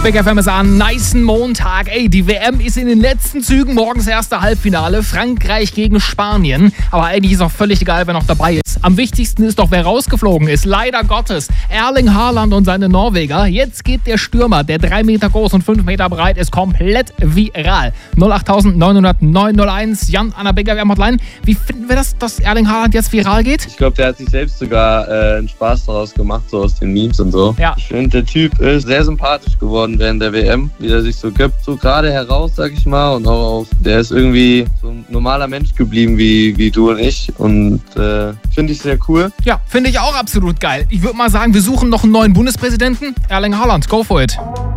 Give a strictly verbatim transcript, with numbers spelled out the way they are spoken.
Big F M ist an, nicen Montag. Ey, die W M ist in den letzten Zügen. Morgens erste Halbfinale. Frankreich gegen Spanien. Aber eigentlich ist auch völlig egal, wer noch dabei ist. Am wichtigsten ist doch, wer rausgeflogen ist. Leider Gottes. Erling Haaland und seine Norweger. Jetzt geht der Stürmer, der drei Meter groß und fünf Meter breit ist, komplett viral. null acht neun null neun null eins. Jan an der Big F M Hotline. Wie finden wir das, dass Erling Haaland jetzt viral geht? Ich glaube, der hat sich selbst sogar äh, einen Spaß daraus gemacht, so aus den Memes und so. Ja. Ich finde, der Typ ist sehr sympathisch geworden während der W M, wie er sich so gibt. So gerade heraus, sag ich mal. Und auch, auf, der ist irgendwie so ein normaler Mensch geblieben, wie, wie du und ich. Und äh, finde ich sehr cool. Ja, finde ich auch absolut geil. Ich würde mal sagen, wir suchen noch einen neuen Bundespräsidenten. Erling Haaland, go for it.